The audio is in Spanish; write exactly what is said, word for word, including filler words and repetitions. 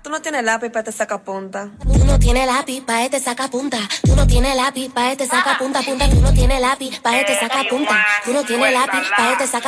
tú no tienes lápiz para este sacapunta. Tú no tienes lápiz pa' este sacapunta. Tú no tienes lápiz pa' este sacapunta, punta. Tú no tienes lápiz pa' este sacapunta. Tú no tienes lápiz pa' este sacapunta.